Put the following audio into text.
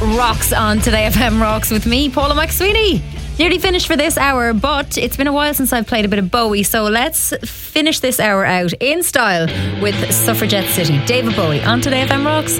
Rocks on Today FM Rocks with me, Paula McSweeney. Nearly finished for this hour, but it's been a while since I've played a bit of Bowie, so let's finish this hour out in style with Suffragette City. David Bowie on Today FM Rocks.